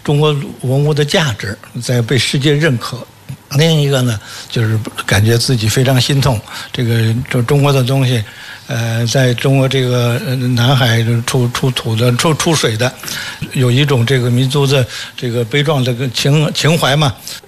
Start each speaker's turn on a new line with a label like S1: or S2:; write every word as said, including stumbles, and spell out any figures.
S1: 中国文物的价值在被世界认可。另一个呢，就是感觉自己非常心痛，这个中中国的东西，呃，在中国这个南海出出土的、出出水的，有一种这个民族的这个悲壮的情情怀嘛。